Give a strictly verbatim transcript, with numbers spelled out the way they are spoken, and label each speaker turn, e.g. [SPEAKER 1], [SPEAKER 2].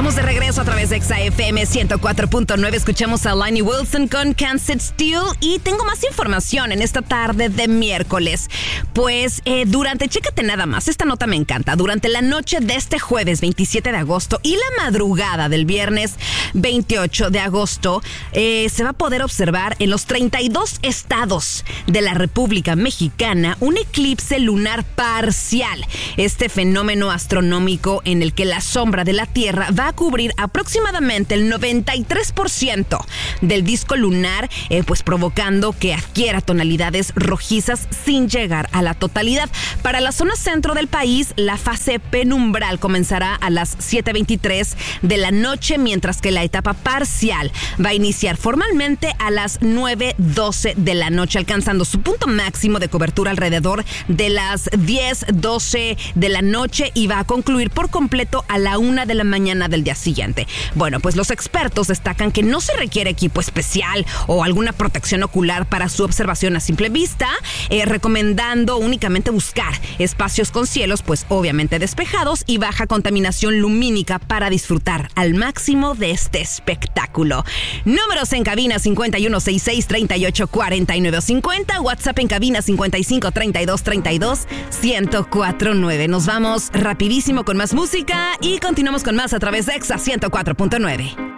[SPEAKER 1] Estamos de regreso a través de Exa F M ciento cuatro punto nueve. Escuchamos a Lainey Wilson con Can't Sit Still. Y tengo más información en esta tarde de miércoles. Pues eh, durante, chécate nada más, esta nota me encanta. Durante la noche de este jueves veintisiete de agosto y la madrugada del viernes veintiocho de agosto, eh, se va a poder observar en los treinta y dos estados de la República Mexicana un eclipse lunar parcial. Este fenómeno astronómico en el que la sombra de la Tierra va a cubrir aproximadamente el noventa y tres por ciento del disco lunar, eh, pues provocando que adquiera tonalidades rojizas sin llegar a la totalidad. Para la zona centro del país, la fase penumbral comenzará a las siete veintitrés de la noche, mientras que la etapa parcial va a iniciar formalmente a las nueve doce de la noche, alcanzando su punto máximo de cobertura alrededor de las diez doce de la noche y va a concluir por completo a la una de la mañana del día siguiente. Bueno, pues los expertos destacan que no se requiere equipo especial o alguna protección ocular para su observación a simple vista, eh, recomendando únicamente buscar espacios con cielos pues obviamente despejados y baja contaminación lumínica para disfrutar al máximo de este espectáculo. Números en cabina cincuenta y uno sesenta y seis, treinta y ocho, cuarenta y nueve cincuenta, WhatsApp en cabina cincuenta y cinco, treinta y dos, treinta y dos, ciento cuatro punto nueve. Nos vamos rapidísimo con más música y continuamos con más a través de Exa ciento cuatro punto nueve.